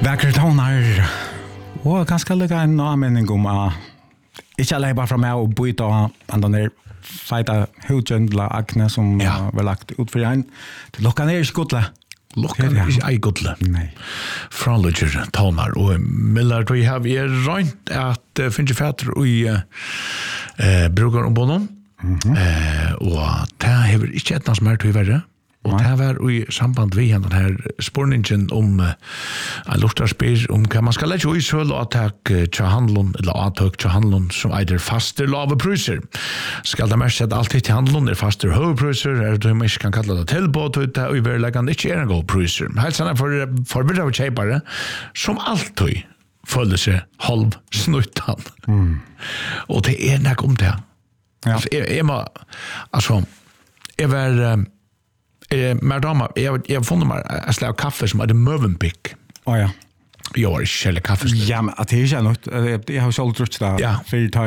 Vackra toner. Och ganska lika en användning om inte alla bara från och byta den där fighta hudgendla akne som var lagt ut för en till locka ner skotla. Lokkan är inte godle. Nej. Fralutcher toner och Miller vi har rent att finna fatter i brukar om bonon. Och det har inte ett som är till värre. Och det var i samband med den här spårningen om luftarspel om kan man ska lägga i söl och attack till handlon eller attack till handlon som either faster lava priser. Ska det mest att alltid till handlon är faster högpriser eller du inte kan kalla det tillbåt och i verkligheten inte är några priser. Helt såna för vidare köpare som alltid följer sig halv snuttan. Och det är när kom det. Ja. Alltså jag var Madama, jag fann mig ett slag kaffe som hade Mövenpick. Ja. Jag har inte kaffe. Ja, men att det är något. Jag har själv trott det. Ja. För att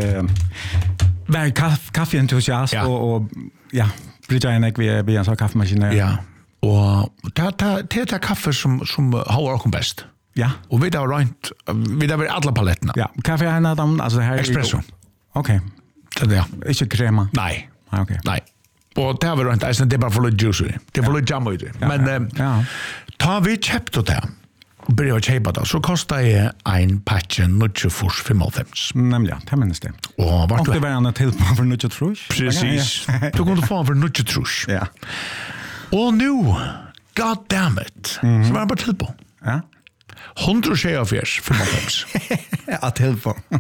vara kaffeentusiast och bryta en vi en sån kaffemaskin. Ja. Och det är kaffe som har också bäst. Ja. Och vi har rent vi har alla paletterna. Ja, kaffe är alltså här espresso. Okej. Det är inte krema. Nej. Okej. Nej. Och det var inte det bara för lite juice. Det var lite jam i det. Men ta vi köpte det. Började köpa det så kostar det en patch nutje för 55. Nämligen, det minns det. Och vart det var en till för nutje trusch. Precis. Du kunde få för nutje trusch. Ja. Och nu, god damn it. Så var det bara till på. Ja. 100 för 55. Ja, till på.